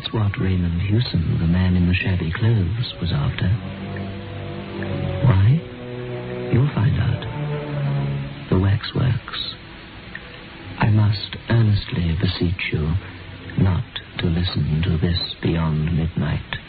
That's what Raymond Hewson, the man in the shabby clothes, was after. Why? You'll find out. The waxworks. I must earnestly beseech you not to listen to this beyond midnight.